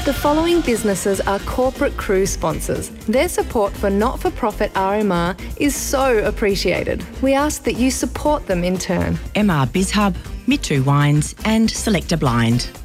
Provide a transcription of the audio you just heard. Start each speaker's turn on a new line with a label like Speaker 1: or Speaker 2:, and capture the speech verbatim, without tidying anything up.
Speaker 1: The following businesses are corporate cruise sponsors. Their support for not-for-profit R M R is so appreciated. We ask that you support them in turn.
Speaker 2: M R BizHub, Mittu Wines and Selector Blind.